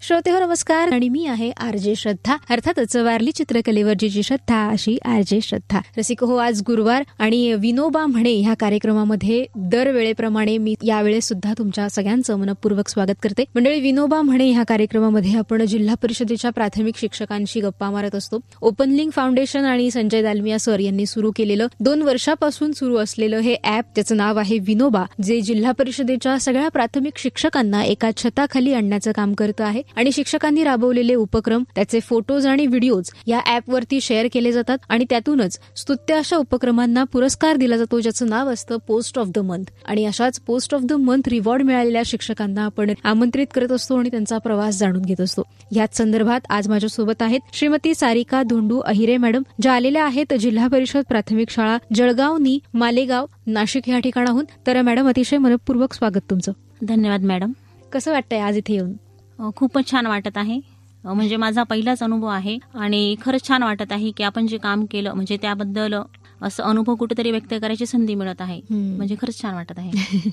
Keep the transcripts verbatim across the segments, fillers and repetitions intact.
श्रोते हो नमस्कार आणि मी आहे आरजे श्रद्धा, अर्थातच वारली चित्रकलेवरची जी श्रद्धा अशी आरजे श्रद्धा. रसिक हो, आज गुरुवार आणि विनोबा म्हणे ह्या कार्यक्रमामध्ये दरवेळेप्रमाणे मी यावेळेस सुद्धा तुमच्या सगळ्यांचं मनपूर्वक स्वागत करते. मंडळी, विनोबा म्हणे ह्या कार्यक्रमामध्ये आपण जिल्हा परिषदेच्या प्राथमिक शिक्षकांशी गप्पा मारत असतो. ओपनलिंक फाउंडेशन आणि संजय दालमिया सर यांनी सुरू केलेलं दोन वर्षापासून सुरू असलेलं हे ऍप, त्याचं नाव आहे विनोबा, जे जिल्हा परिषदेच्या सगळ्या प्राथमिक शिक्षकांना एका छताखाली आणण्याचं काम करतं आहे. आणि शिक्षकांनी राबवलेले उपक्रम, त्याचे फोटोज आणि व्हिडिओज या ऍपवरती शेअर केले जातात आणि त्यातूनच स्तुत्य अशा उपक्रमांना पुरस्कार दिला जातो, ज्याचं नाव असतं पोस्ट ऑफ द मंथ. आणि अशाच post of the month reward मिळालेल्या शिक्षकांना आपण आमंत्रित करत असतो आणि त्यांचा प्रवास जाणून घेत असतो. याच संदर्भात आज माझ्यासोबत आहेत श्रीमती सारिका धोंडू अहिरे मॅडम, ज्या आलेल्या आहेत जिल्हा परिषद प्राथमिक शाळा जळगावनी मालेगाव नाशिक या ठिकाणाहून. तर मॅडम, अतिशय मनपूर्वक स्वागत तुमचं. धन्यवाद मॅडम. कसं वाटतंय आज इथे येऊन? खूपच छान वाटत आहे. म्हणजे माझा पहिलाच अनुभव आहे आणि खरंच छान वाटत आहे की आपण जे काम केलं म्हणजे त्याबद्दल असं अनुभव कुठेतरी व्यक्त करायची संधी मिळत आहे. म्हणजे खरंच छान वाटत आहे.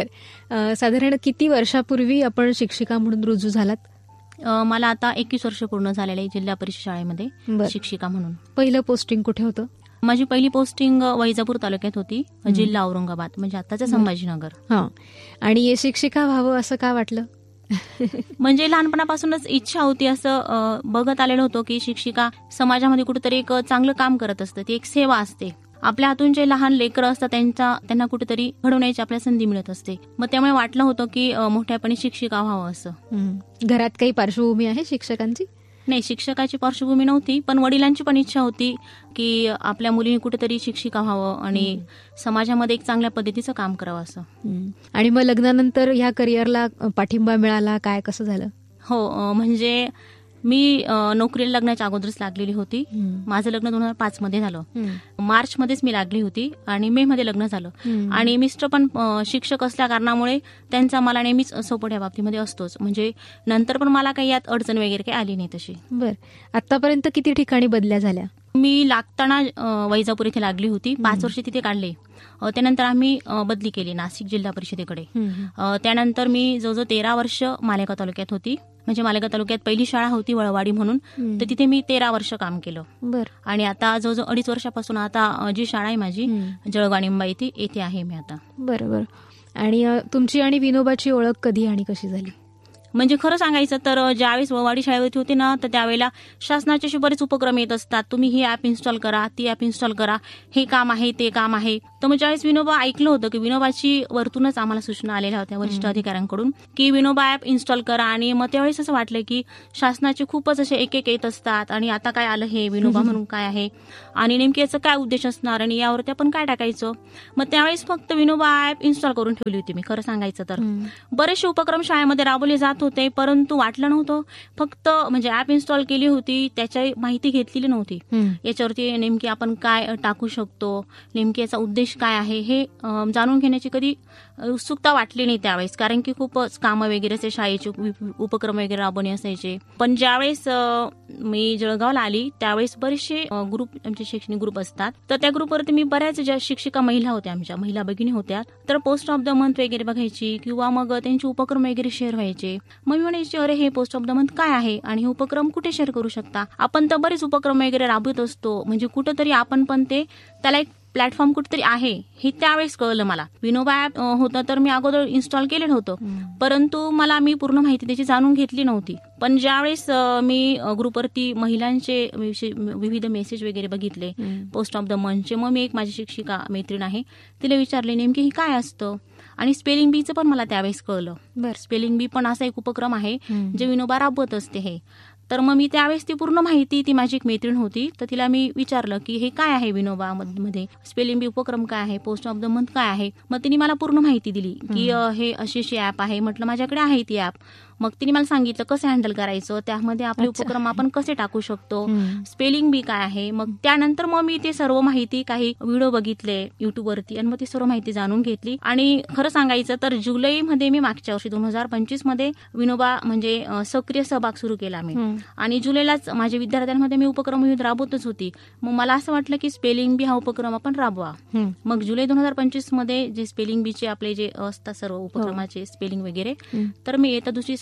बर, साधारण किती वर्षापूर्वी आपण शिक्षिका म्हणून रुजू झालात? मला आता एकवीस वर्ष पूर्ण झालेले जिल्हा परिषद शाळेमध्ये शिक्षिका म्हणून. पहिलं पोस्टिंग कुठे होतं? माझी पहिली पोस्टिंग वैजापूर तालुक्यात होती, जिल्हा औरंगाबाद, म्हणजे आताचं संभाजीनगर. हा, आणि शिक्षिका व्हावं असं का वाटलं? म्हणजे लहानपणापासूनच इच्छा होती. असं बघत आलेलं होतं की शिक्षिका समाजामध्ये कुठेतरी एक चांगलं काम करत असते, ती एक सेवा असते. आपल्या हातून जे लहान लेकरं असतात त्यांचा त्यांना कुठेतरी घडवण्याची आपल्याला संधी मिळत असते. मग त्यामुळे वाटलं होतं की मोठ्यापणी शिक्षिका व्हावं असं. घरात काही पार्श्वभूमी आहे शिक्षकांची? नाही, शिक्षकाची पार्श्वभूमी नव्हती, पण वडिलांची पण इच्छा होती की आपल्या मुलीने कुठेतरी शिक्षिका व्हावं आणि समाजामध्ये एक चांगल्या पद्धतीचं काम करावं असं. आणि मग लग्नानंतर ह्या करिअरला पाठिंबा मिळाला काय, कसं झालं? हो, म्हणजे मी नोकरीला लग्नाच्या अगोदरच लागलेली होती. माझं लग्न दोन हजार पाच मध्ये झालं. मार्च मध्येच मी लागली होती आणि मे मध्ये लग्न झालं. आणि मिस्टर पण शिक्षक असल्या कारणामुळे त्यांचा मला नेहमीच सपोर्ट या बाबतीमध्ये असतोच. म्हणजे नंतर पण मला काही यात अडचण वगैरे काही आली नाही तशी. बर, आतापर्यंत किती ठिकाणी बदल्या झाल्या? मी लागताना वैजापूर इथे लागली होती, पाच वर्ष तिथे काढले. त्यानंतर आम्ही बदली केली नाशिक जिल्हा परिषदेकडे. त्यानंतर मी जवळजवळ तेरा वर्ष मालेगाव तालुक्यात होती. म्हणजे मालेगाव तालुक्यात पहिली शाळा होती वळवाडी म्हणून, तर तिथे मी तेरा वर्ष काम केलं. बर, आणि आता जवळजवळ अडीच वर्षापासून आता जी शाळा आहे माझी जळगाव निंबा इथे येथे आहे मी आता. बरोबर. आणि तुमची आणि विनोबाची ओळख कधी आणि कशी झाली? म्हणजे खरं सांगायचं तर ज्यावेळेस वळवाडी शाळेवरती होते ना, तर त्यावेळेला शासनाचे असे बरेच उपक्रम येत असतात. तुम्ही ही ऍप इन्स्टॉल करा, ती ऍप इन्स्टॉल करा, हे काम आहे ते काम आहे. तर मग ज्यावेळेस विनोबा ऐकलं होतं की विनोबाची वरतूनच आम्हाला सूचना आलेल्या होत्या वरिष्ठ अधिकाऱ्यांकडून की विनोबा ऍप इन्स्टॉल करा. आणि मग त्यावेळेस असं वाटलं की शासनाचे खूपच असे एक एक येत असतात आणि आता काय आलं हे विनोबा म्हणून काय आहे आणि नेमकी याचं काय उद्देश असणार आणि यावरती आपण काय टाकायचं. मग त्यावेळेस फक्त विनोबा ऍप इन्स्टॉल करून ठेवली होती मी. खरं सांगायचं तर बरेचसे उपक्रम शाळेमध्ये राबवले जात होते, परंतु वाटलं नव्हतं. फक्त म्हणजे ऍप इन्स्टॉल केली होती, त्याची माहिती घेतलेली नव्हती. याच्यावरती नेमकी आपण काय टाकू शकतो, नेमकी याचा उद्देश काय आहे हे जाणून घेण्याची कधी उत्सुकता वाटली नाही त्यावेळेस, कारण की खूपच कामं वगैरे असे शाळेचे उपक्रम वगैरे राबवणे असायचे. पण ज्यावेळेस मी जळगावला आली त्यावेळेस बरेचसे ग्रुप, आमचे शैक्षणिक ग्रुप असतात, तर त्या ग्रुपवरती मी बऱ्याच ज्या शिक्षिका महिला होत्या, आमच्या महिला भगिनी होत्या, तर पोस्ट ऑफ द मंथ वगैरे बघायची किंवा मग त्यांचे उपक्रम वगैरे शेअर व्हायचे. मग मी म्हणायचे, अरे हे पोस्ट ऑफ द मंथ काय आहे आणि हे उपक्रम कुठे शेअर करू शकता? आपण तर बरेच उपक्रम वगैरे राबवत असतो, म्हणजे कुठंतरी आपण पण ते त्याला एक प्लॅटफॉर्म कुठेतरी आहे हे त्यावेळेस कळलं मला. विनोबा ऍप होतं तर मी अगोदर इन्स्टॉल केलेलं होतं, परंतु मला मी पूर्ण माहिती त्याची जाणून घेतली नव्हती. पण ज्यावेळेस मी ग्रुपवरती महिलांचे विविध मेसेज वगैरे बघितले पोस्ट ऑफ द मंथचे, मग मी एक माझी शिक्षिका मैत्रीण आहे तिला विचारले नेमकी ही काय असतं. आणि स्पेलिंग बीचं पण मला त्यावेळेस कळलं. बरं, स्पेलिंग बी पण असा एक उपक्रम आहे जे विनोबा राबवत असते हे. तर मग मी त्यावेळेस ती पूर्ण माहिती, ती माझी एक मैत्रीण होती, तर तिला मी विचारलं की हे काय आहे विनोबा मध्ये स्पेलिंग बी उपक्रम काय आहे, पोस्ट ऑफ द मंथ काय आहे. मग तिने मला पूर्ण माहिती दिली की हे अशी अशी ऍप आहे. म्हटलं माझ्याकडे आहे ती ऍप. मग तिने मला सांगितलं कसं हँडल करायचं, त्यामध्ये आपले उपक्रम आपण कसे टाकू शकतो, स्पेलिंग बी काय आहे. मग त्यानंतर मग मी ते सर्व माहिती काही व्हिडिओ बघितले युट्यूबवरती आणि मग ती सर्व माहिती जाणून घेतली. आणि खरं सांगायचं तर जुलैमध्ये मी मागच्या वर्षी दोन हजार पंचवीस मध्ये विनोबा म्हणजे सक्रिय सहभाग सुरू केला मी. आणि जुलैलाच माझ्या विद्यार्थ्यांमध्ये मी उपक्रम विविध राबवतच होती. मग मला असं वाटलं की स्पेलिंग बी हा उपक्रम आपण राबवा. मग जुलै दोन हजार पंचवीस मध्ये जे स्पेलिंग बीचे आपले जे असतात सर्व उपक्रमाचे स्पेलिंग वगैरे, तर मी येत्या दुसरीसाठी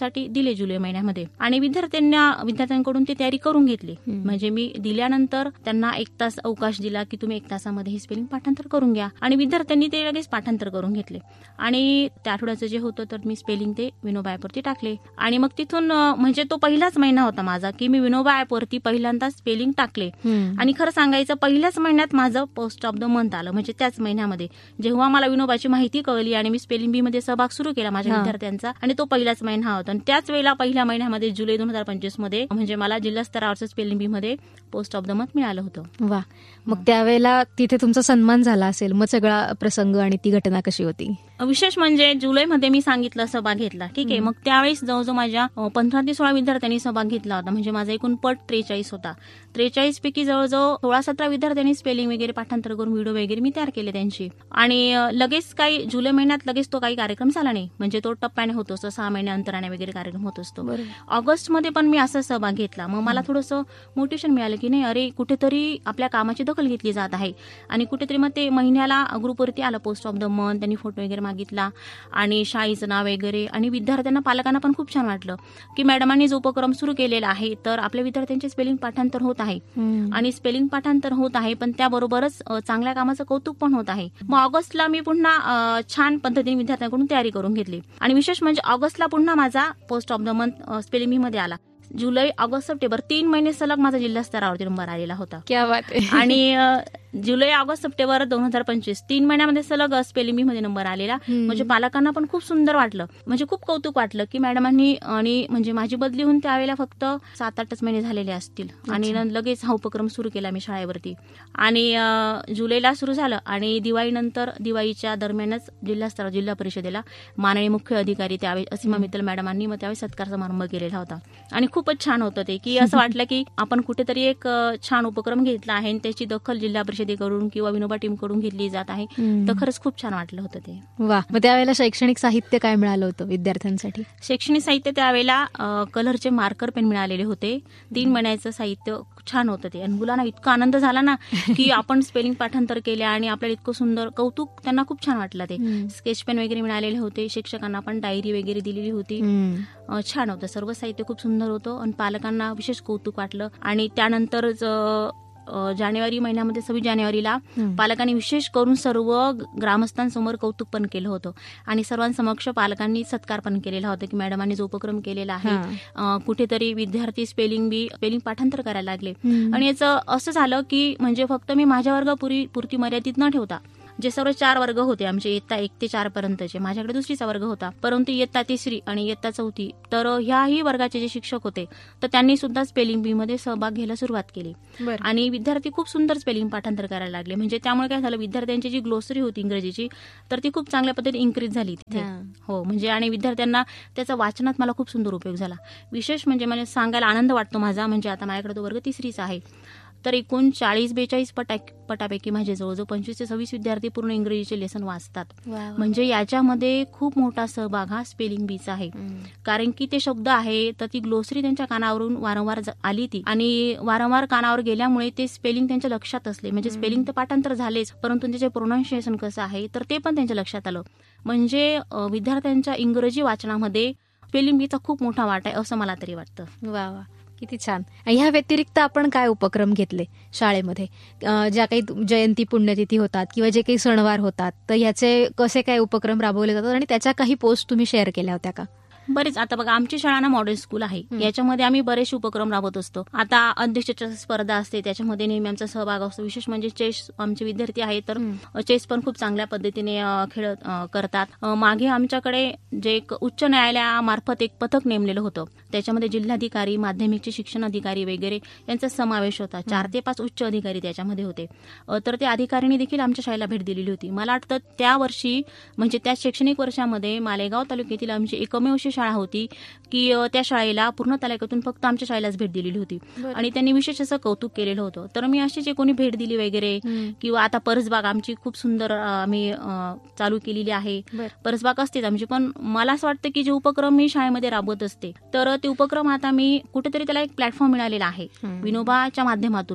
परीक्षेसाठी दिले जुलै महिन्यामध्ये आणि विद्यार्थ्यांना विद्यार्थ्यांकडून ती तयारी करून घेतली. म्हणजे मी दिल्यानंतर त्यांना एक तास अवकाश दिला की तुम्ही एक तासामध्ये हे स्पेलिंग पाठांतर करून घ्या आणि विद्यार्थ्यांनी ते लगेच पाठांतर करून घेतले आणि त्या आठवड्याचं जे होतं तर मी स्पेलिंग ते विनोबा ॲपवरती टाकले आणि मग तिथून म्हणजे तो पहिलाच महिना होता माझा की मी विनोबा ॲपवरती पहिल्यांदा स्पेलिंग टाकले आणि खरं सांगायचं पहिल्याच महिन्यात माझं पोस्ट ऑफ द मंथ आलं. म्हणजे त्याच महिन्यामध्ये जेव्हा मला विनोबाची माहिती कळली आणि मी स्पेलिंग बी मध्ये सहभाग सुरू केला माझ्या विद्यार्थ्यांचा आणि तो पहिलाच महिना होता आणि त्याच वेळेला पहिल्या महिन्यामध्ये जुलै दोन हजार पंचवीस मध्ये म्हणजे मला जिल्हा स्तरावरचं स्पेलिंग बी मध्ये पोस्ट ऑफ द मंथ मिळालं होतं. वा, मग त्यावेळेला तिथे तुमचा सन्मान झाला असेल. मग सगळा प्रसंग आणि ती घटना कशी होती? विशेष म्हणजे जुलैमध्ये मी सांगितलं सहभाग घेतला, ठीक आहे. मग त्यावेळेस जवळजवळ माझ्या पंधरा ते सोळा विद्यार्थ्यांनी सहभाग घेतला होता. म्हणजे माझा एकूण पट त्रेचाळीस होता. त्रेचाळीस पैकी जवळजवळ सोळा सतरा विद्यार्थ्यांनी स्पेलिंग वगैरे पाठांतर करून व्हिडिओ वगैरे मी तयार केले त्यांची आणि लगेच काही जुलै महिन्यात लगेच तो काही कार्यक्रम झाला नाही. म्हणजे तो टप्प्याने होत असतो, सहा महिन्या अंतराने वगैरे कार्यक्रम होत असतो. ऑगस्टमध्ये पण मी असा सहभाग घेतला. मग मला थोडंसं मोटिवेशन मिळालं की नाही अरे कुठेतरी आपल्या कामाची दखल घेतली जात आहे आणि कुठेतरी मग ते महिन्याला ग्रुपवरती आलं पोस्ट ऑफ द मंथ. त्यांनी फोटो वगैरे मागितला आणि शाळेचं नाव वगैरे आणि विद्यार्थ्यांना पालकांना पण खूप छान वाटलं की मॅडमांनी जो उपक्रम सुरू केलेला आहे तर आपल्या विद्यार्थ्यांचे स्पेलिंग पाठांतर होत आहे आणि स्पेलिंग पाठांतर होत आहे पण त्याबरोबरच चांगल्या कामाचं कौतुक पण होत आहे. मग ऑगस्टला मी पुन्हा छान पद्धतीने विद्यार्थ्यांकडून तयारी करून घेतली आणि विशेष म्हणजे ऑगस्टला पुन्हा माझा post of the month spelling बी मध्ये आला. जुलै ऑगस्ट सप्टेंबर तीन महिने सलग माझा जिल्हा स्तरावरती नंबर आलेला होता. क्या बात आहे. आणि जुलै ऑगस्ट सप्टेंबर दोन हजार पंचवीस तीन महिन्यामध्ये सलग स्पेलिंग बी मध्ये नंबर आलेला. म्हणजे पालकांना पण खूप सुंदर वाटलं, म्हणजे खूप कौतुक वाटलं की मॅडमांनी आणि म्हणजे माझी बदली होऊन त्यावेळेला फक्त सात आठच महिने झालेले असतील आणि लगेच हा उपक्रम सुरू केला मी शाळेवरती आणि जुलैला सुरू झालं आणि दिवाळीनंतर दिवाळीच्या दरम्यानच जिल्हा स्तरावर जिल्हा परिषदेला माननीय मुख्य अधिकारी त्यावेळी असीमा मित्तल मॅडमांनी मग त्यावेळी सत्कार समारंभ केलेला होता आणि खूपच छान होतं ते की असं वाटलं की आपण कुठेतरी एक छान उपक्रम घेतला आहे आणि त्याची दखल जिल्हा परिषदेकडून किंवा विनोबा टीम कडून घेतली जात आहे. तर खरंच खूप छान वाटलं होतं ते. वा, मग त्यावेळेला शैक्षणिक साहित्य काय मिळालं होतं विद्यार्थ्यांसाठी? शैक्षणिक साहित्य त्यावेळेला कलरचे मार्कर पेन मिळालेले होते. तीन महिन्याचं साहित्य छान होतं ते आणि मुलांना इतका आनंद झाला ना की आपण स्पेलिंग पाठांतर केले आणि आपल्याला इतकं सुंदर कौतुक त्यांना खूप छान वाटलं. ते स्केच पेन वगैरे मिळालेले होते. शिक्षकांना पण डायरी वगैरे दिलेली होती. छान होतं, सर्व साहित्य खूप सुंदर होतं आणि पालकांना विशेष कौतुक वाटलं. आणि त्यानंतरच जानेवारी महिन्यामध्ये सव्वीस जानेवारीला पालकांनी विशेष करून सर्व ग्रामस्थांसमोर कौतुक पण केलं होतं आणि सर्वांसमक्ष पालकांनी सत्कार पण केलेला होता की मॅडमांनी जो उपक्रम केलेला आहे कुठेतरी विद्यार्थी स्पेलिंग बी स्पेलिंग पाठांतर करायला लागले. आणि याचं असं झालं की म्हणजे फक्त मी माझ्या वर्गापुरी पुरती मर्यादित न ठेवता जे सर्व चार वर्ग होते आमचे इयत्ता एक ते चार पर्यंतचे, माझ्याकडे दुसरीचा वर्ग होता परंतु इयत्ता तिसरी आणि इयत्ता चौथी तर ह्याही वर्गाचे जे शिक्षक होते तर त्यांनी सुद्धा स्पेलिंग बी मध्ये सहभाग घ्यायला सुरुवात केली आणि विद्यार्थी खूप सुंदर स्पेलिंग पाठांतर करायला लागले. म्हणजे त्यामुळे काय झालं, विद्यार्थ्यांची जी ग्लोसरी होती इंग्रजीची तर ती खूप चांगल्या पद्धतीने इन्क्रीज झाली तिथे. हो, म्हणजे आणि विद्यार्थ्यांना त्याचा वाचनात मला खूप सुंदर उपयोग झाला. विशेष म्हणजे मला सांगायला आनंद वाटतो माझा, म्हणजे आता माझ्याकडे तो वर्ग तिसरीचा आहे तर एकूण चाळीस बेचाळीस पटा पटापैकी माझे जवळजवळ पंचवीस ते सव्वीस विद्यार्थी पूर्ण इंग्रजीचे लेसन वाचतात. म्हणजे याच्यामध्ये खूप मोठा सहभाग हा स्पेलिंग बीचा आहे. कारण की ते शब्द आहे तर ती ग्लोसरी त्यांच्या कानावरून वारंवार आली ती आणि वारंवार कानावर गेल्यामुळे ते स्पेलिंग त्यांच्या लक्षात असले. म्हणजे स्पेलिंग तर पाठांतर झालेच परंतु त्याचे प्रोनाऊन्सिएशन कसं आहे तर ते पण त्यांच्या लक्षात आलं. म्हणजे विद्यार्थ्यांच्या इंग्रजी वाचनामध्ये स्पेलिंग बीचा खूप मोठा वाटा आहे असं मला तरी वाटतं. वा वा, किती छान. ह्या व्यतिरिक्त आपण काय उपक्रम घेतले शाळेमध्ये? ज्या काही जयंती पुण्यतिथी होतात किंवा जे काही सणवार होतात तर ह्याचे कसे काय उपक्रम राबवले जातात आणि त्याच्या काही पोस्ट तुम्ही शेअर केल्या होत्या का? बरेच. आता बघा, आमची शाळा ना मॉडेल स्कूल आहे, याच्यामध्ये आम्ही बरेचसे उपक्रम राबवत असतो. आता अध्यक्षाची स्पर्धा असते त्याच्यामध्ये नेहमी आमचा सहभाग असतो. विशेष म्हणजे चेस, आमचे विद्यार्थी आहेत तर चेस पण खूप चांगल्या पद्धतीने खेळ करतात. मागे आमच्याकडे जे एक उच्च न्यायालयामार्फत एक पथक नेमलेलं होतं त्याच्यामध्ये जिल्हाधिकारी, माध्यमिकचे शिक्षण अधिकारी वगैरे यांचा समावेश होता. चार ते पाच उच्च अधिकारी त्याच्यामध्ये होते. तर त्या अधिकाऱ्यांनी देखील आमच्या शाळेला भेट दिलेली होती. मला वाटतं त्या वर्षी म्हणजे त्या शैक्षणिक वर्षामध्ये मालेगाव तालुक्यातील आमची एकमेव शाळा होती की त्या शाळेला पूर्ण तालुक्यातून फक्त आमच्या शाळेलाच भेट दिलेली होती आणि त्यांनी विशेष असं कौतुक केलेलं होतं. तर मी अशी जे कोणी भेट दिली वगैरे किंवा आता परसबाग आमची खूप सुंदर आम्ही चालू केलेली आहे. परसबाग असतेच आमची, पण मला असं वाटतं की जे उपक्रम मी शाळेमध्ये राबवत असते तर ते उपक्रम आता मी कुठेतरी त्याला एक प्लॅटफॉर्म मिळालेला आहे विनोबाच्या माध्यमातून.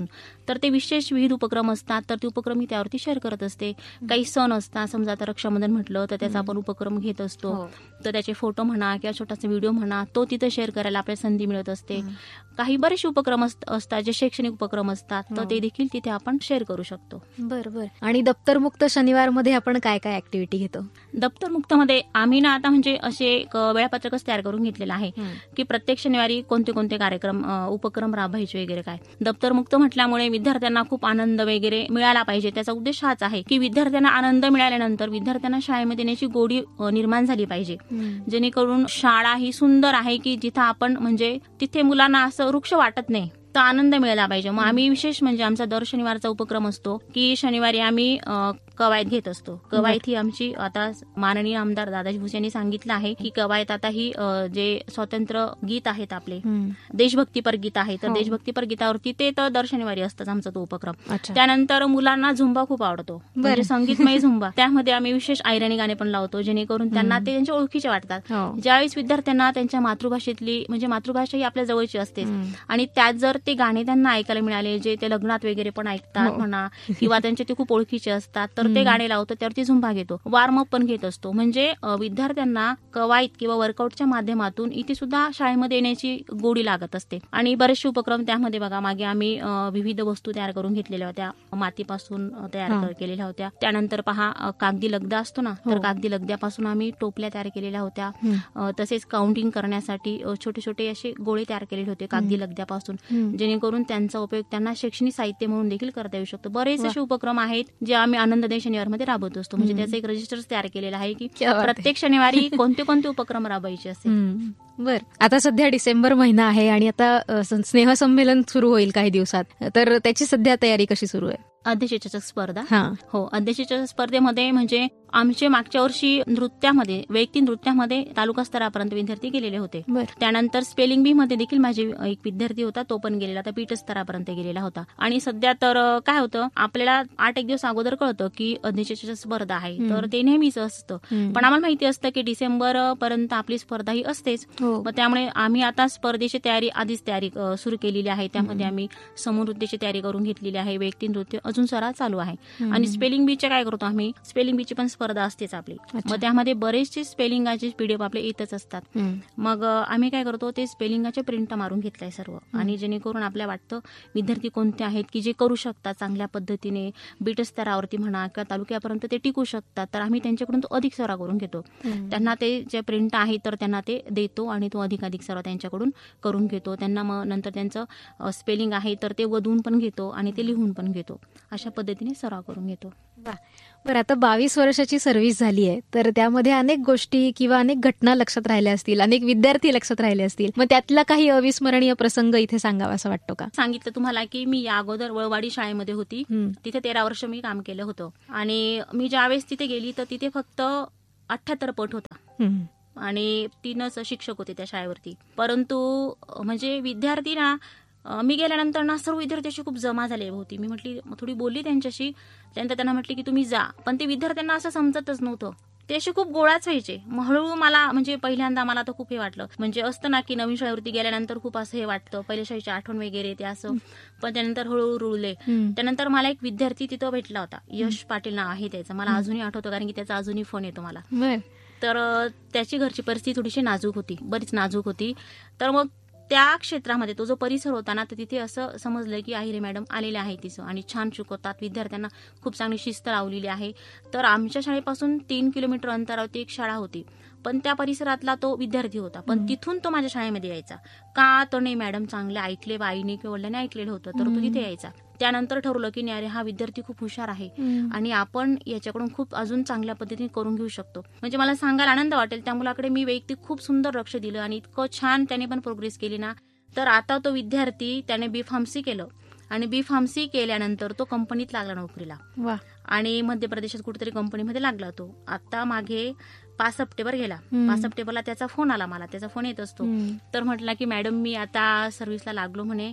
तर ते विशेष विविध उपक्रम असतात, तर ते उपक्रम मी त्यावरती शेअर करत असते. काही सण असतात, समजा आता रक्षाबंधन म्हटलं तर त्याचा आपण उपक्रम घेत असतो, तर त्याचे फोटो म्हणा किंवा छोटासा व्हिडिओ म्हणा तो तिथे शेअर करायला आपल्याला संधी मिळत असते. काही बरेचसे उपक्रम असतात जे शैक्षणिक उपक्रम असतात, तर ते देखील तिथे आपण शेअर करू शकतो. बरं बरं. आणि दप्तरमुक्त शनिवार मध्ये आपण काय काय ऍक्टिव्हिटी घेतो? दप्तरमुक्त मध्ये आम्ही ना आता म्हणजे असे एक वेळापत्रकच तयार करून घेतलेलं आहे की प्रत्येक शनिवारी कोणते कोणते कार्यक्रम उपक्रम राबवायचे वगैरे काय. दप्तरमुक्त म्हटल्यामुळे विद्यार्थ्यांना खूप आनंद वगैरे मिळाला पाहिजे. त्याचा उद्देश हाच आहे की विद्यार्थ्यांना आनंद मिळाल्यानंतर विद्यार्थ्यांना शाळेमध्ये येण्याची गोडी निर्माण झाली पाहिजे, जेणेकरून शाळा ही सुंदर आहे की जिथं आपण म्हणजे तिथे मुलांना असं वृक्ष वाटत नाही, तर आनंद मिळाला पाहिजे. मग आम्ही विशेष म्हणजे आमचा दर शनिवारचा उपक्रम असतो की शनिवारी आम्ही कवायत घेत असतो. कवायत ही आमची आता माननीय आमदार दादाजी भुसे यांनी सांगितलं आहे की कवायत आता ही जे स्वतंत्र गीत आहेत आपले देशभक्तीपर गीत आहे, तर देशभक्तीपर गीतावरती ते तर दर शनिवारी असतात आमचा तो उपक्रम. त्यानंतर मुलांना झुंबा खूप आवडतो, म्हणजे संगीतमय झुंबा. त्यामध्ये आम्ही विशेष आयराणी गाणे पण लावतो, जेणेकरून त्यांना ते त्यांच्या ओळखीचे वाटतात. ज्यावेळेस विद्यार्थ्यांना त्यांच्या मातृभाषेतली म्हणजे मातृभाषा ही आपल्या जवळची असते आणि त्यात जर ते गाणे त्यांना ऐकायला मिळाले जे ते लग्नात वगैरे पण ऐकतात म्हणा किंवा त्यांचे ते खूप ओळखीचे असतात, तर ते गाणे लावतो, त्यावरती झुंबा घेतो, वॉर्मअप पण घेत असतो. म्हणजे विद्यार्थ्यांना कवायत किंवा वर्कआउटच्या माध्यमातून इथे सुद्धा शाळेमध्ये येण्याची गोडी लागत असते. आणि बरेचसे उपक्रम त्यामध्ये बघा, मागे आम्ही विविध वस्तू तयार करून घेतलेल्या होत्या, मातीपासून तयार केलेल्या होत्या. त्यानंतर पहा कागदी लगदा असतो ना, तर कागदी लगद्यापासून आम्ही टोपल्या तयार केलेल्या होत्या. तसेच काउंटिंग करण्यासाठी छोटे छोटे असे गोळे तयार केलेले होते कागदी लगद्यापासून, जेणेकरून त्यांचा उपयोग त्यांना शैक्षणिक साहित्य म्हणून देखील करता येऊ शकतो. बरेच असे उपक्रम आहेत जे आम्ही आनंद शनिवारमध्ये राबवत असतो. म्हणजे त्याचं एक रजिस्टर तयार केलेलं आहे की प्रत्येक शनिवारी कोणते कोणते उपक्रम राबवायचे असेल. बर, आता सध्या डिसेंबर महिना आहे आणि आता स्नेहसंमेलन सुरू होईल काही दिवसात, तर त्याची सध्या तयारी कशी सुरू आहे? अध्यक्षचषक स्पर्धा, हो, अध्यक्षचषक स्पर्धेमध्ये म्हणजे आमचे मागच्या वर्षी नृत्यामध्ये वैयक्तिक नृत्यामध्ये तालुका स्तरापर्यंत विद्यार्थी गेलेले होते. त्यानंतर स्पेलिंग बी मध्ये देखील माझे एक विद्यार्थी होता, तो पण गेलेला, तर पीठ स्तरापर्यंत गेलेला होता. आणि सध्या तर काय होतं, आपल्याला आठ एक दिवस अगोदर कळतं की अध्यक्षचषक स्पर्धा आहे, तर ते नेहमीच असतं. पण आम्हाला माहिती असतं की डिसेंबर पर्यंत आपली स्पर्धा ही असतेच. मग त्यामुळे आम्ही आता स्पर्धेची तयारी आधीच तयारी सुरू केलेली आहे. त्यामध्ये आम्ही समूह नृत्याची तयारी करून घेतलेली आहे, वैयक्तिक नृत्य अजून सराव चालू आहे. आणि स्पेलिंग बीचे काय करतो आम्ही, स्पेलिंग बीची पण स्पर्धा असतेच आपली. मग त्यामध्ये बरेचसे स्पेलिंगाचे पीडीएफ आपले येतच असतात. मग आम्ही काय करतो, ते स्पेलिंगाचे प्रिंट मारून घेतलाय सर्व, आणि जेणेकरून आपल्याला वाटतं विद्यार्थी कोणते आहेत की जे करू शकतात चांगल्या पद्धतीने, बीट स्तरावरती म्हणा किंवा तालुक्यापर्यंत ते टिकू शकतात, तर आम्ही त्यांच्याकडून तो अधिक सराव करून घेतो. त्यांना ते जे प्रिंट आहे तर त्यांना ते देतो आणि तो अधिक अधिक सराव त्यांच्याकडून करून घेतो. त्यांना मग नंतर त्यांचं स्पेलिंग आहे तर ते वधवून पण घेतो आणि ते लिहून पण घेतो. अशा पद्धतीने सराव करून घेतो. बरं, आता बावीस वर्षाची सर्व्हिस झाली आहे, तर त्यामध्ये अनेक गोष्टी किंवा अनेक घटना लक्षात राहिल्या असतील, अनेक विद्यार्थी लक्षात राहिले असतील. मग त्यातला काही अविस्मरणीय प्रसंग इथे सांगावा असं वाटतो का? सांगितलं तुम्हाला की मी या अगोदर वळवाडी शाळेमध्ये होती, तिथे तेरा वर्ष मी काम केलं होतं. आणि मी ज्यावेळेस तिथे गेली तर तिथे फक्त अठ्ठ्याहत्तर पट होता आणि तीनच शिक्षक होते त्या शाळेवरती. परंतु म्हणजे विद्यार्थी ना, मी गेल्यानंतर ना सर्व विद्यार्थी अशी खूप जमा झाले होती. मी म्हटली, थोडी बोलली त्यांच्याशी, त्यानंतर त्यांना म्हटली की तुम्ही जा. पण ते विद्यार्थ्यांना असं समजतच नव्हतं, ते असे खूप गोळाच व्हायचे. हळूहळू मला म्हणजे पहिल्यांदा मला तर खूप हे वाटलं, म्हणजे असतं ना की नवीन शाळेवरती गेल्यानंतर खूप असं हे वाटतं, पहिल्या शाळेची आठवण वगैरे ते असं. पण त्यानंतर हळूहळू रुळले. त्यानंतर मला एक विद्यार्थी तिथं भेटला होता, यश पाटील नाव आहे त्याचं, मला अजूनही आठवतं कारण की त्याचा अजूनही फोन येतो मला. तर त्याची घरची परिस्थिती थोडीशी नाजूक होती, बरीच नाजूक होती. तर मग त्या क्षेत्रामध्ये तो जो परिसर होता ना, तर तिथे असं समजलं की आहिरे मॅडम आलेले आहे तिचं आणि छान शिकवतात, विद्यार्थ्यांना खूप चांगली शिस्त लावलेली आहे. तर आमच्या शाळेपासून तीन किलोमीटर अंतरावरती एक शाळा होती, पण त्या परिसरातला तो विद्यार्थी होता. पण तिथून तो माझ्या शाळेमध्ये यायचा का, तर नाही मॅडम चांगले ऐकले, आईने किंवा वडिलांनी ऐकलेलं होतं, तर तो तिथे यायचा. त्यानंतर ठरवलं की नाही, अरे हा विद्यार्थी खूप हुशार आहे आणि आपण याच्याकडून खूप अजून चांगल्या पद्धतीने करून घेऊ शकतो. म्हणजे मला सांगायला आनंद वाटेल, त्या मुलाकडे मी वैयक्तिक खूप सुंदर लक्ष दिलं आणि इतकं छान त्याने पण प्रोग्रेस केली ना. तर आता तो विद्यार्थी त्याने बी फार्मसी केलं आणि बी फार्मसी केल्यानंतर तो कंपनीत लागला नोकरीला आणि मध्य प्रदेशात कुठेतरी कंपनीमध्ये लागला. तो आता मागे पाच सप्टेंबर गेला, पाच सप्टेंबरला त्याचा फोन आला मला, त्याचा फोन येत असतो. तर म्हटला की मॅडम मी आता सर्व्हिसला लागलो म्हणे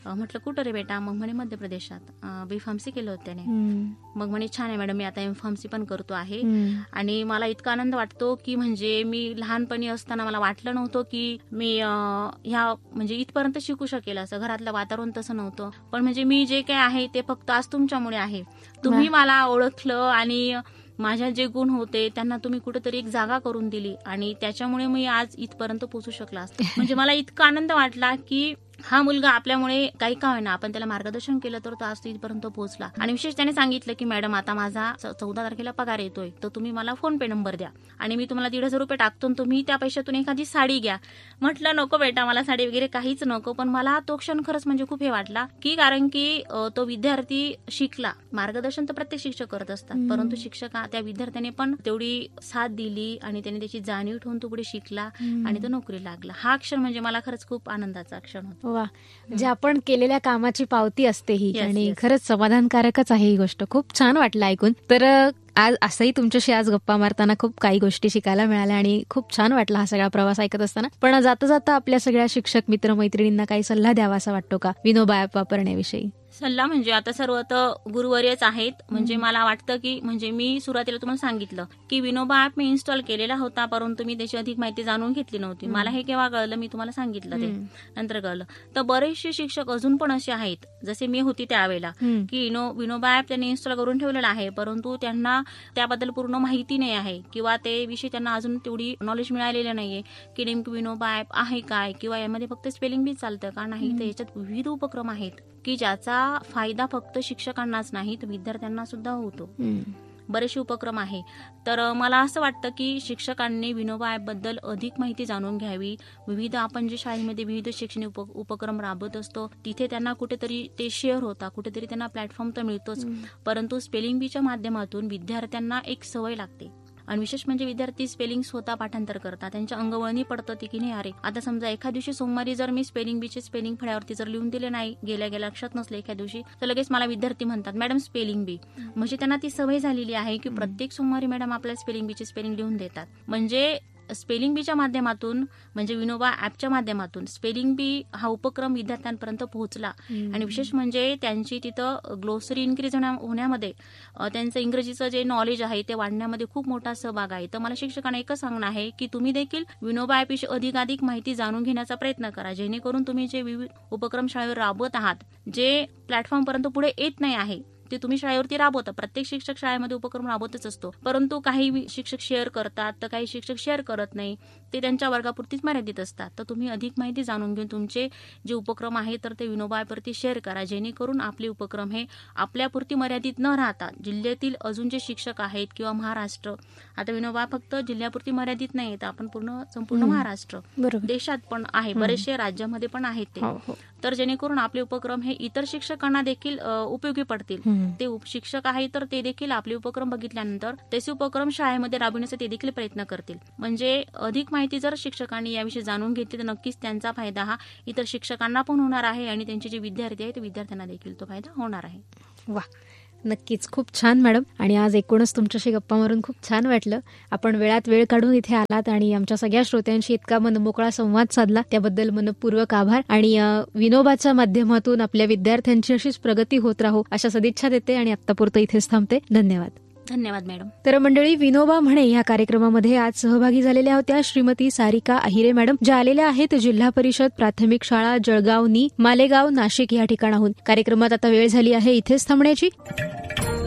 अं, म्हटलं कुठं रे बेटा? मग म्हणे मध्य प्रदेशात बी फार्मसी केलं होतं त्याने. मग म्हणे छान आहे मॅडम, मी आता एम फार्मसी पण करतो आहे. आणि मला इतका आनंद वाटतो की म्हणजे मी लहानपणी असताना मला वाटलं नव्हतं की मी अं, ह्या म्हणजे इथपर्यंत शिकू शकेल. असं घरातलं वातावरण तसं नव्हतं, पण म्हणजे मी जे काय आहे ते फक्त आज तुमच्यामुळे आहे. तुम्ही मला ओळखलं आणि माझ्या जे गुण होते त्यांना तुम्ही कुठेतरी एक जागा करून दिली आणि त्याच्यामुळे मी आज इथपर्यंत पोहोचू शकला असते. म्हणजे मला इतका आनंद वाटला की हा मुलगा आपल्यामुळे काही का होईना आपण त्याला मार्गदर्शन केलं तर तो आज इथपर्यंत पोहोचला. आणि विशेष त्याने सांगितलं की मॅडम आता माझा चौदा तारखेला पगार येतोय, तर तुम्ही मला फोन पे नंबर द्या आणि मी तुम्हाला दीड हजार रुपये टाकतो, तुम्ही त्या पैशातून एखादी साडी घ्या. म्हटलं नको बेटा, मला साडी वगैरे काहीच नको. पण मला तो क्षण खरंच म्हणजे खूप हे वाटला की कारण की तो विद्यार्थी शिकला. मार्गदर्शन तर प्रत्येक शिक्षक करत असतात, परंतु शिक्षक त्या विद्यार्थ्याने पण तेवढी साथ दिली आणि त्याने त्याची जाणीव ठेवून तो पुढे शिकला आणि तो नोकरी लागला. हा क्षण म्हणजे मला खरंच खूप आनंदाचा क्षण होता. वा, म्हणजे आपण केलेल्या कामाची पावती असते ही आणि खरंच समाधानकारकच आहे ही गोष्ट. खूप छान वाटलं ऐकून. तर आज असंही तुमच्याशी आज गप्पा मारताना खूप काही गोष्टी शिकायला मिळाल्या आणि खूप छान वाटला हा सगळा प्रवास ऐकत असताना. पण जाता जाता आपल्या सगळ्या शिक्षक मित्र मैत्रिणींना काही सल्ला द्यावा असा वाटतो का विनोबा ऍप वापरण्याविषयी? सल्ला म्हणजे आता सर्व तर गुरुवर्यच आहेत. म्हणजे मला वाटतं की म्हणजे मी सुरुवातीला तुम्हाला सांगितलं की विनोबा ऍप मी इन्स्टॉल केलेला होता, परंतु मी त्याची अधिक माहिती जाणून घेतली नव्हती. मला हे केव्हा कळलं, मी तुम्हाला सांगितलं ते नंतर कळलं. तर बरेचसे शिक्षक अजून पण असे आहेत जसे मी होती त्यावेळेला की विनोबा ऍप त्यांनी इन्स्टॉल करून ठेवलेला आहे, परंतु त्यांना त्याबद्दल पूर्ण माहिती नाही आहे किंवा ते विषयी त्यांना अजून तेवढी नॉलेज मिळालेलं नाहीये की नेमकं विनोबा ऍप आहे काय किंवा यामध्ये फक्त स्पेलिंग बी चालतं का नाही. तर याच्यात विविध उपक्रम आहेत की ज्याचा फायदा फक्त शिक्षकांनाच नाही तर विद्यार्थ्यांना सुद्धा होतो. बरेचसे उपक्रम आहे. तर मला असं वाटतं की शिक्षकांनी विनोबा ऍप बद्दल अधिक माहिती जाणून घ्यावी. विविध आपण जे शाळेमध्ये विविध शैक्षणिक उपक्रम राबवत असतो तिथे त्यांना कुठेतरी ते शेअर होता, कुठेतरी त्यांना प्लॅटफॉर्म तर मिळतोच, परंतु स्पेलिंग बीच्या माध्यमातून विद्यार्थ्यांना एक सवय लागते. आणि विशेष म्हणजे विद्यार्थी स्पेलिंग स्वतः पाठांतर करतात, त्यांच्या अंगवळणी पडतं ती की नाही. अरे आता समजा एका दिवशी सोमवारी जर मी स्पेलिंग बीचे स्पेलिंग फळ्यावरती जर लिहून दिले नाही, गेल्या गेल्या लक्षात नसले एका दिवशी, तर लगेच मला विद्यार्थी म्हणतात मॅडम स्पेलिंग बी. म्हणजे त्यांना ती सवय झालेली आहे की प्रत्येक सोमवारी मॅडम आपल्याला स्पेलिंग बीचे स्पेलिंग लिहून देतात. म्हणजे स्पेलिंग बीच्या माध्यमातून म्हणजे विनोबा ऍपच्या माध्यमातून स्पेलिंग बी हा उपक्रम विद्यार्थ्यांपर्यंत पोहोचला. आणि विशेष म्हणजे त्यांची तिथं ग्लोसरी इन्क्रीज होण्यामध्ये, त्यांचं इंग्रजीचं जे नॉलेज आहे ते वाढण्यामध्ये खूप मोठा सहभाग आहे. तर मला शिक्षकांना एकच सांगणं आहे की तुम्ही देखील विनोबा ऍपविषयी अधिकाधिक माहिती जाणून घेण्याचा प्रयत्न करा, जेणेकरून तुम्ही जे विविध उपक्रम शाळेवर राबवत आहात, जे प्लॅटफॉर्म पर्यंत पुढे येत नाही आहे ते तुम्ही शाळेवरती राबवता. प्रत्येक शिक्षक शाळेमध्ये उपक्रम राबवतच असतो, परंतु काही शिक्षक शेअर करतात तर काही शिक्षक शेअर करत नाही, ते त्यांच्या वर्गापुरतीच मर्यादित असतात. तर तुम्ही अधिक माहिती जाणून घेऊन तुमचे जे उपक्रम आहे तर ते विनोबा ऍपवरती शेअर करा, जेणेकरून आपले उपक्रम हे आपल्यापुरती मर्यादित न राहता जिल्ह्यातील अजून जे शिक्षक आहेत किंवा महाराष्ट्र, आता विनोबा फक्त जिल्ह्यापुरती मर्यादित नाही, तर आपण पूर्ण संपूर्ण महाराष्ट्र देशात पण आहे, बरेचसे राज्यामध्ये पण आहेत ते. तर जेणेकरून आपले उपक्रम हे इतर शिक्षकांना देखील उपयोगी पडतील. ते शिक्षक आहे तर ते देखील आपले उपक्रम बघितल्यानंतर त्याचे उपक्रम शाळेमध्ये राबविण्याचा ते देखील प्रयत्न करतील. म्हणजे अधिक माहिती जर शिक्षकांनी याविषयी जाणून घेतली तर नक्कीच त्यांचा फायदा हा इतर शिक्षकांना पण होणार आहे आणि त्यांचे जे विद्यार्थी आहेत विद्यार्थ्यांना देखील तो फायदा होणार आहे. वा, नक्कीच खूप छान मॅडम. आणि आज एकूणच तुमच्याशी गप्पा मारून खूप छान वाटलं. आपण वेळात वेळ काढून इथे आलात आणि आमच्या सगळ्या श्रोत्यांशी इतका मनमोकळा संवाद साधला, त्याबद्दल मनपूर्वक आभार. आणि विनोबाच्या माध्यमातून आपल्या विद्यार्थ्यांची अशीच प्रगती होत राहो अशा सदिच्छा देते आणि आत्तापुरतं इथेच थांबते. धन्यवाद. धन्यवाद मॅडम. तर मंडळी, विनोबा म्हणे या कार्यक्रमामध्ये आज सहभागी झालेल्या होत्या श्रीमती सारिका अहिरे मॅडम, ज्या आलेल्या आहेत जिल्हा परिषद प्राथमिक शाळा जळगाव नी मालेगाव नाशिक या ठिकाणाहून. कार्यक्रमात आता वेळ झाली आहे इथेच थांबण्याची.